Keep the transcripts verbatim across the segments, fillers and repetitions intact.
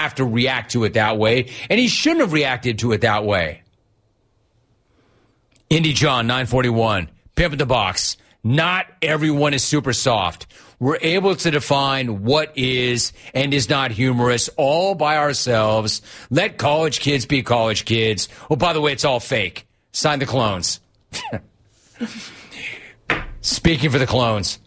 have to react to it that way, and he shouldn't have reacted to it that way. Indy John, nine forty-one, Pimp in the Box. Not everyone is super soft. We're able to define what is and is not humorous all by ourselves. Let college kids be college kids. Oh, by the way, it's all fake. Sign the clones. Speaking for the clones,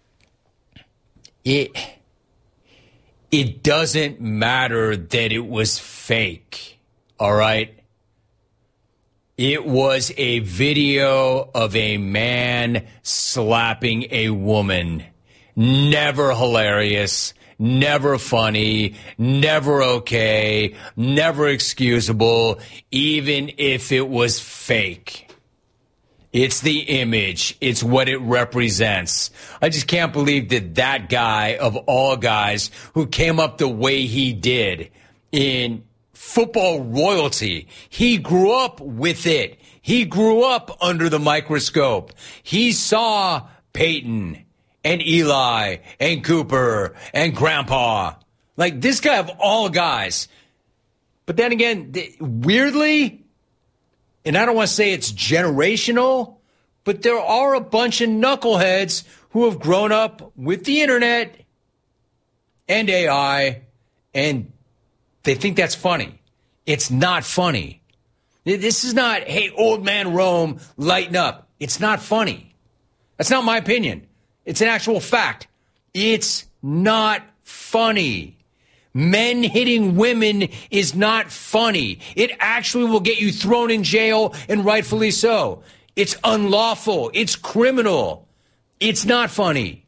it it doesn't matter that it was fake, all right? It was a video of a man slapping a woman. Never hilarious, never funny, never okay, never excusable, even if it was fake. It's the image. It's what it represents. I just can't believe that that guy, of all guys, who came up the way he did in football royalty, he grew up with it. He grew up under the microscope. He saw Peyton and Eli and Cooper and Grandpa. Like, this guy of all guys. But then again, weirdly, and I don't want to say it's generational, but there are a bunch of knuckleheads who have grown up with the internet and A I, and they think that's funny. It's not funny. This is not, hey, old man Rome, lighten up. It's not funny. That's not my opinion. It's an actual fact. It's not funny. Men hitting women is not funny. It actually will get you thrown in jail, and rightfully so. It's unlawful. It's criminal. It's not funny.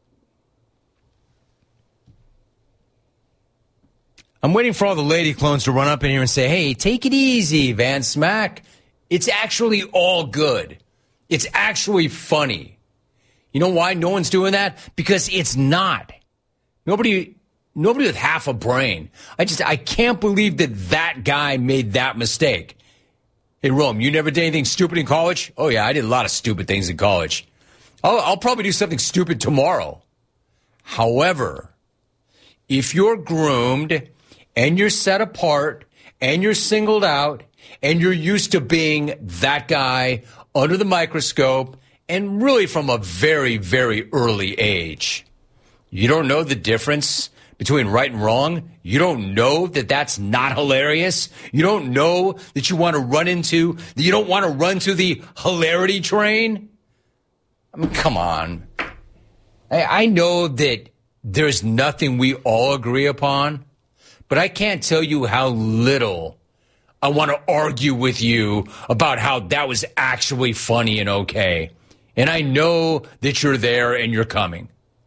I'm waiting for all the lady clones to run up in here and say, hey, take it easy, Van Smack. It's actually all good. It's actually funny. You know why no one's doing that? Because it's not. Nobody... Nobody with half a brain. I just, I can't believe that that guy made that mistake. Hey, Rome, you never did anything stupid in college? Oh, yeah, I did a lot of stupid things in college. I'll, I'll probably do something stupid tomorrow. However, if you're groomed and you're set apart and you're singled out and you're used to being that guy under the microscope and really from a very, very early age, you don't know the difference between right and wrong. You don't know that that's not hilarious. You don't know that you want to run into, that you don't want to run to the hilarity train. I mean, come on. I, I know that there's nothing we all agree upon, but I can't tell you how little I want to argue with you about how that was actually funny and okay. And I know that you're there and you're coming.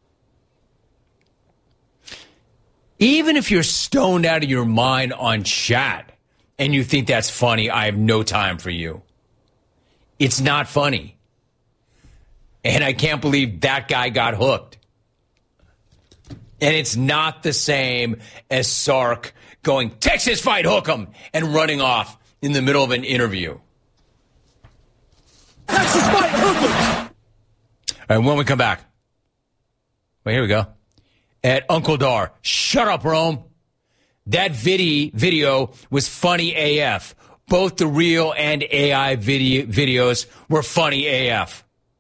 Even if you're stoned out of your mind on chat and you think that's funny, I have no time for you. It's not funny. And I can't believe that guy got hooked. And it's not the same as Sark going, Texas fight, hook 'em, and running off in the middle of an interview. Texas fight, hook 'em. All right, when we come back. Well, here we go. At Uncle Dar, shut up, Rome. That video video was funny A F. Both the real and A I video, videos were funny A F.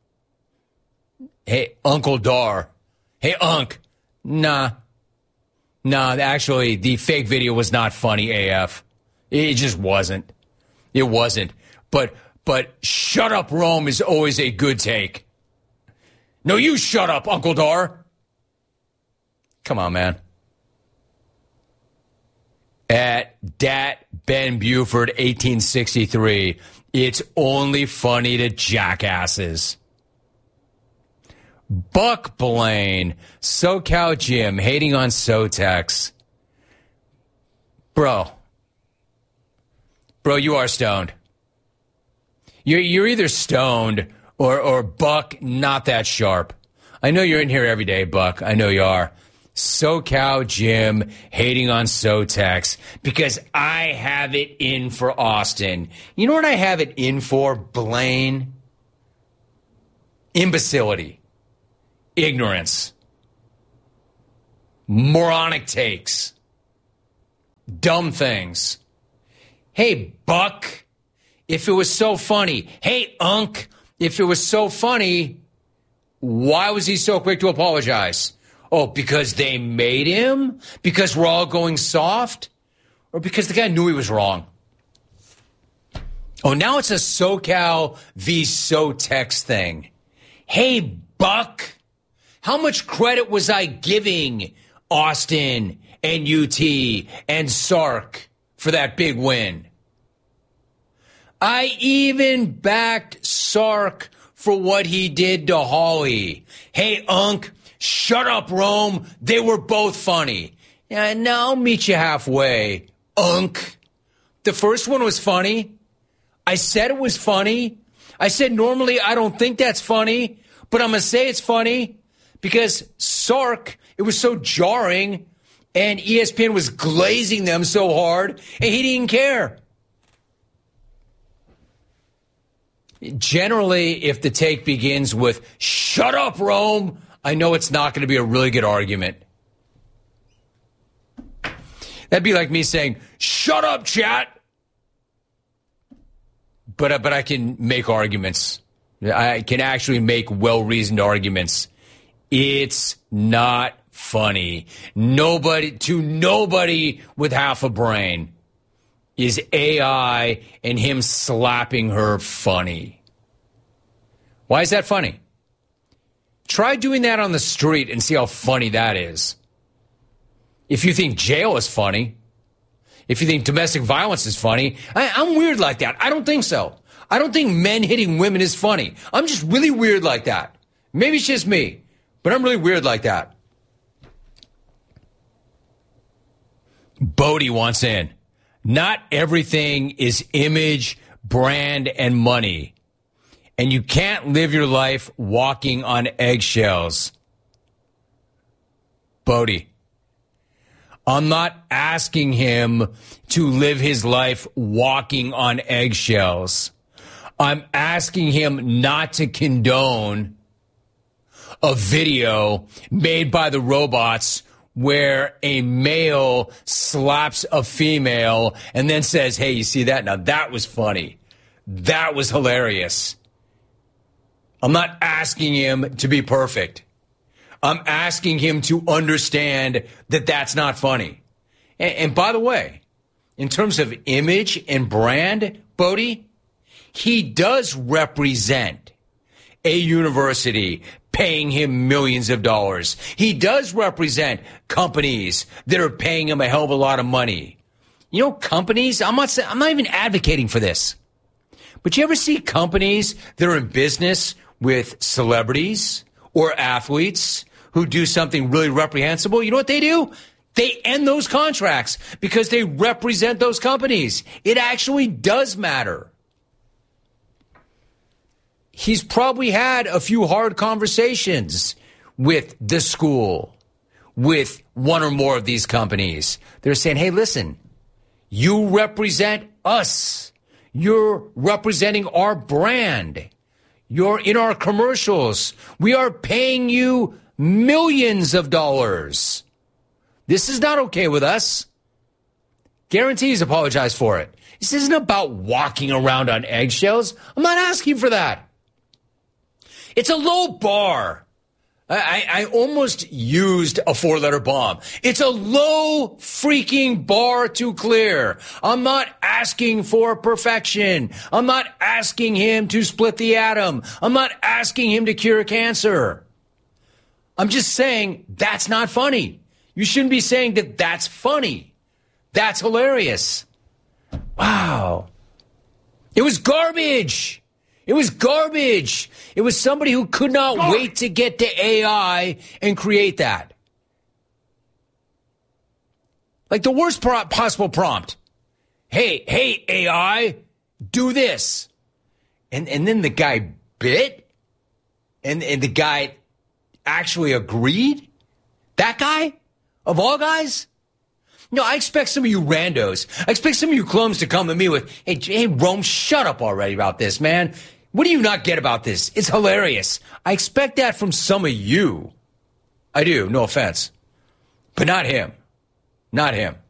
Hey, Uncle Dar. Hey, Unc. Nah. Nah, actually, the fake video was not funny A F. It just wasn't. It wasn't. But, but shut up, Rome is always a good take. No, you shut up, Uncle Dar. Come on, man. At Dat Ben Buford, eighteen sixty-three, it's only funny to jackasses. Buck Blaine, SoCal Jim, hating on Sotex. Bro. Bro, you are stoned. You're, you're either stoned or, or Buck, not that sharp. I know you're in here every day, Buck. I know you are. SoCal Jim hating on Sotex because I have it in for Austin. You know what I have it in for, Blaine? Imbecility. Ignorance. Moronic takes. dumb things. Hey, Buck, if it was so funny. Hey, Unc, if it was so funny, why was he so quick to apologize? Oh, because they made him? Because we're all going soft? Or because the guy knew he was wrong? Oh, now it's a SoCal v. SoTex thing. Hey, Buck, how much credit was I giving Austin and U T and Sark for that big win? I even backed Sark for what he did to Holly. Hey, Unc, shut up, Rome. They were both funny. Yeah, now I'll meet you halfway, Unc. The first one was funny. I said it was funny. I said normally I don't think that's funny, but I'm going to say it's funny because Sark, it was so jarring, and E S P N was glazing them so hard, and he didn't care. Generally, if the take begins with, shut up, Rome, I know it's not going to be a really good argument. That'd be like me saying, shut up, chat. But, uh, but I can make arguments. I can actually make well-reasoned arguments. It's not funny. Nobody, to nobody with half a brain is A I and him slapping her funny. Why is that funny? Try doing that on the street and see how funny that is. If you think jail is funny, if you think domestic violence is funny, I, I'm weird like that. I don't think so. I don't think men hitting women is funny. I'm just really weird like that. Maybe it's just me, but I'm really weird like that. Bodie wants in. Not everything is image, brand, and money. And you can't live your life walking on eggshells. Bodie, I'm not asking him to live his life walking on eggshells. I'm asking him not to condone a video made by the robots where a male slaps a female and then says, hey, you see that? Now that was funny. That was hilarious. I'm not asking him to be perfect. I'm asking him to understand that that's not funny. And, and by the way, in terms of image and brand, Bodie, he does represent a university paying him millions of dollars. He does represent companies that are paying him a hell of a lot of money. You know, companies, I'm not saying, I'm not even advocating for this. But you ever see companies that are in business with celebrities or athletes who do something really reprehensible? You know what they do? They end those contracts because they represent those companies. It actually does matter. He's probably had a few hard conversations with the school, with one or more of these companies. They're saying, hey, listen, you represent us. You're representing our brand. You're in our commercials. We are paying you millions of dollars. This is not okay with us. Guarantees apologize for it. This isn't about walking around on eggshells. I'm not asking for that. It's a low bar. I, I almost used a four-letter bomb. It's a low freaking bar to clear. I'm not asking for perfection. I'm not asking him to split the atom. I'm not asking him to cure cancer. I'm just saying that's not funny. You shouldn't be saying that that's funny. That's hilarious. Wow. It was garbage. It was garbage. It was somebody who could not Garbage. wait to get to A I and create that. Like the worst pro- possible prompt. Hey, hey, A I, do this. And and then the guy bit? And, and the guy actually agreed? That guy? Of all guys? No, I expect some of you randos, I expect some of you clones to come to me with, hey, hey, Rome, shut up already about this, man. What do you not get about this? It's hilarious. I expect that from some of you. I do, no offense. But not him. Not him.